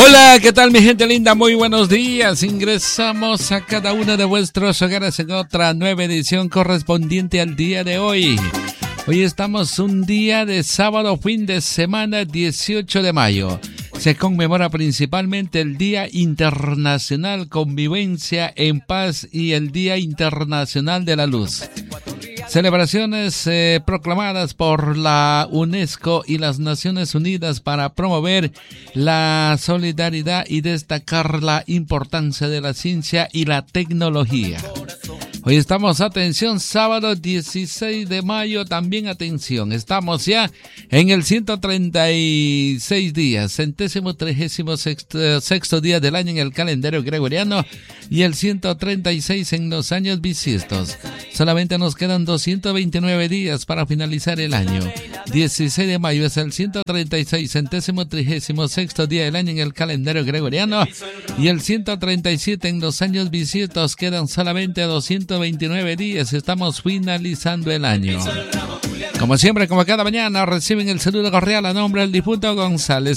Hola, ¿qué tal mi gente linda? Muy buenos días. Ingresamos a cada uno de vuestros hogares en otra nueva edición correspondiente al día de hoy. Hoy estamos un día de sábado, fin de semana, 18 de mayo. Se conmemora principalmente el Día Internacional Convivencia en Paz y el Día Internacional de la Luz. Celebraciones proclamadas por la UNESCO y las Naciones Unidas para promover la solidaridad y destacar la importancia de la ciencia y la tecnología. Hoy estamos, atención, sábado 16 de mayo, también atención, estamos ya en el 136 días, 136º día del año en el calendario gregoriano y el 136 en los años bisiestos. Solamente nos quedan 229 días para finalizar el año. 16 de mayo es el 136, 136º día del año en el calendario gregoriano y el 137 en los años bisiestos. Quedan solamente 229 días, estamos finalizando el año. Como siempre, como cada mañana, reciben el saludo cordial a nombre del difunto González.